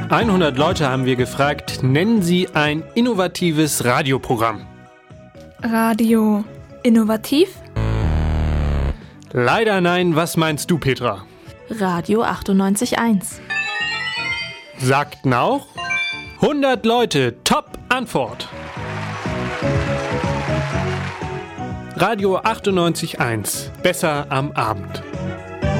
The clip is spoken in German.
100 Leute haben wir gefragt, nennen Sie ein innovatives Radioprogramm. Radio innovativ? Leider nein, was meinst du, Petra? Radio 98.1. Sagten auch 100 Leute, Top-Antwort. Radio 98.1, besser am Abend.